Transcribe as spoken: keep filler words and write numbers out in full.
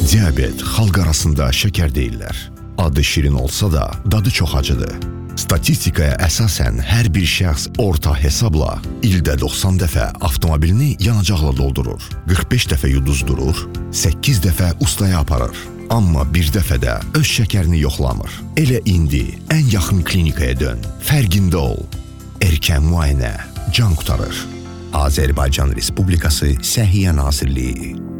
Diabet xalq arasında şəkər deyirlər. Adı şirin olsa da, dadı çox acıdır. Statistikaya əsasən hər bir şəxs orta hesabla ildə doxsan dəfə avtomobilini yanacaqla doldurur, qırx beş dəfə yuduzdurur, səkkiz dəfə ustaya aparır. Amma bir dəfə də öz şəkərini yoxlamır. Elə indi ən yaxın klinikaya dön, fərqində ol. Erkən müayinə can qurtarır. Azərbaycan Respublikası Səhiyyə Nazirliyi.